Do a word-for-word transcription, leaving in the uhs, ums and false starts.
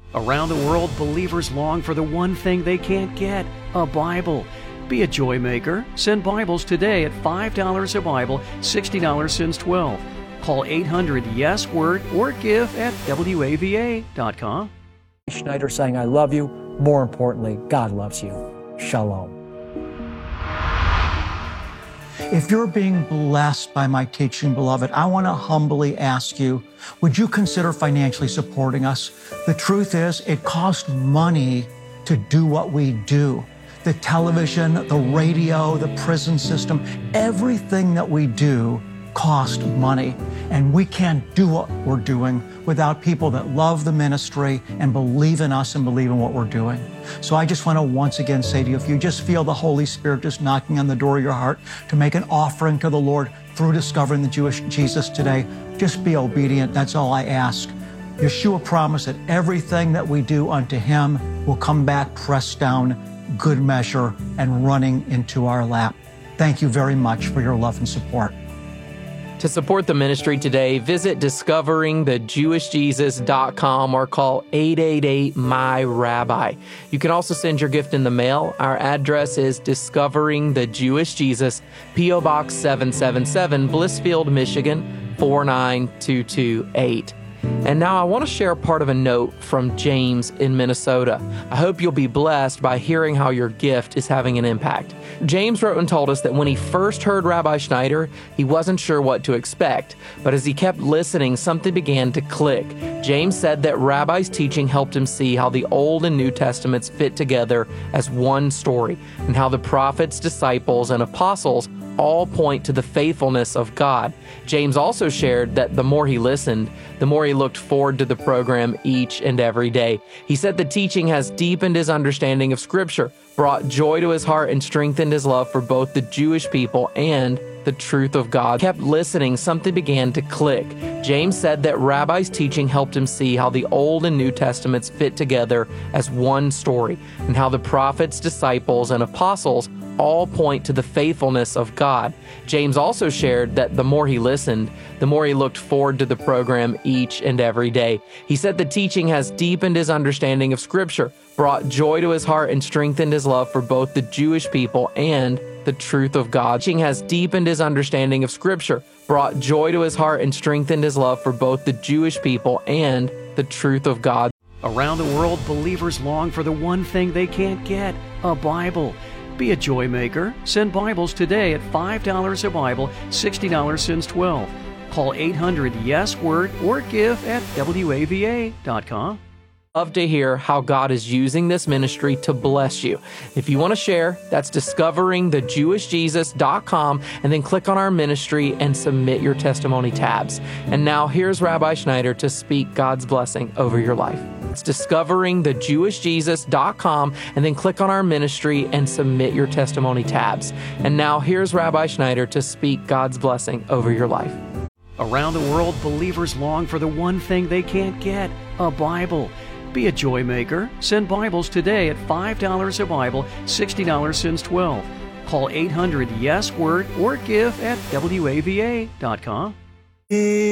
Around the world, believers long for the one thing they can't get, a Bible. Be a joy maker. Send Bibles today at five dollars a Bible, sixty dollars since twelve. Call eight hundred yes word or give at W A V A dot com. Schneider saying, I love you. More importantly, God loves you. Shalom. If you're being blessed by my teaching, beloved, I want to humbly ask you, would you consider financially supporting us? The truth is, it costs money to do what we do. The television, the radio, the prison system, everything that we do costs money. And we can't do what we're doing without people that love the ministry and believe in us and believe in what we're doing. So I just want to once again say to you, if you just feel the Holy Spirit just knocking on the door of your heart to make an offering to the Lord through discovering the Jewish Jesus today, just be obedient. That's all I ask. Yeshua promised that everything that we do unto Him will come back pressed down, good measure, and running into our lap. Thank you very much for your love and support. To support the ministry today, visit discovering the jewish jesus dot com or call eight eight eight M Y Rabbi. You can also send your gift in the mail. Our address is Discovering the Jewish Jesus, P O Box seven seven seven, Blissfield, Michigan, four nine two two eight. And now I want to share part of a note from James in Minnesota. I hope you'll be blessed by hearing how your gift is having an impact. James wrote and told us that when he first heard Rabbi Schneider, he wasn't sure what to expect, but as he kept listening, something began to click. James said that Rabbi's teaching helped him see how the Old and New Testaments fit together as one story, and how the prophets, disciples, and apostles all point to the faithfulness of God. James also shared that the more he listened, the more he looked forward to the program each and every day. He said the teaching has deepened his understanding of Scripture, brought joy to his heart, and strengthened his love for both the Jewish people and the truth of God. He kept listening, something began to click. James said that Rabbi's teaching helped him see how the Old and New Testaments fit together as one story, and how the prophets, disciples, and apostles all point to the faithfulness of God. James also shared that the more he listened, the more he looked forward to the program each and every day. He said the teaching has deepened his understanding of Scripture, brought joy to his heart, and strengthened his love for both the Jewish people and the truth of God. Teaching has deepened his understanding of Scripture, brought joy to his heart, and strengthened his love for both the Jewish people and the truth of God. Around the world, believers long for the one thing they can't get, a Bible. Be a joy maker. Send Bibles today at five dollars a Bible, sixty dollars since twelve. Call eight hundred yes word or give at W A V A dot com. Love to hear how God is using this ministry to bless you. If you want to share, that's discovering the jewish jesus dot com, and then click on our ministry and submit your testimony tabs. And now here's Rabbi Schneider to speak God's blessing over your life. It's discovering the jewish jesus dot com, and then click on our ministry and submit your testimony tabs. And now here's Rabbi Schneider to speak God's blessing over your life. Around the world, believers long for the one thing they can't get, a Bible. Be a joy maker. Send Bibles today at five dollars a Bible, sixty dollars since twelve. Call eight hundred yes word or give at W A V A dot com.